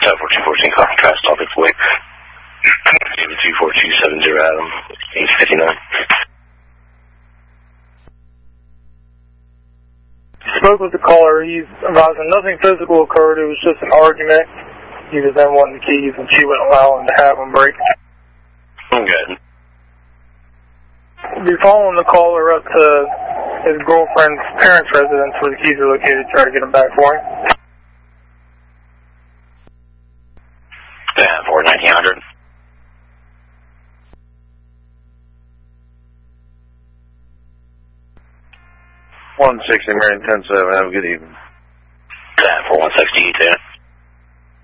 4214 contrast off its way. 24270 Adam, 859. Spoke with the caller. He's advising nothing physical occurred. It was just an argument. He was then wanting the keys, and she wouldn't allow him to have them break. Good. We'll be following the caller up to his girlfriend's parents' residence where the keys are located, try to get them back for him. Yeah, for 1900. $160 Marion 10-7. Have a good evening. Yeah, for 160 too.